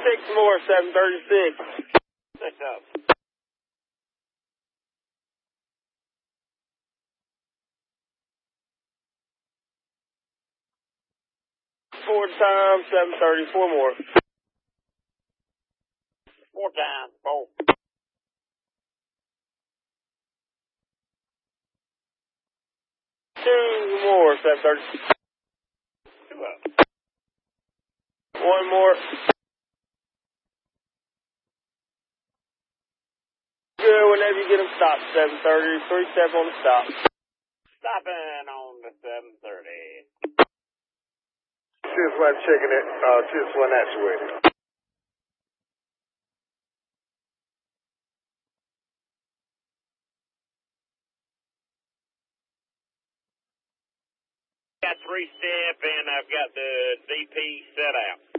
6 more, 736. 6 up. Four times, 730, 4 more. 4 times, 4. Two more, 730. 2 up. 1 more. Good, whenever you get them stopped, 730. 3 step on the stop. Stopping on the 730. Just one checking it, just one actuated. Got 3 step and I've got the DP set out.